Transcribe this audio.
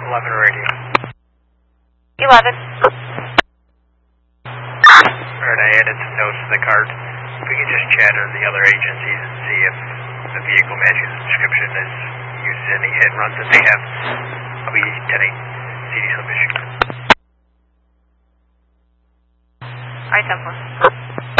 11 radio. 11. Alright, I added some notes to the card. If we can just chat to the other agencies and see if the vehicle matches the description as used in any hit runs that they have. I'll be attending CD submission. Alright, 10-4.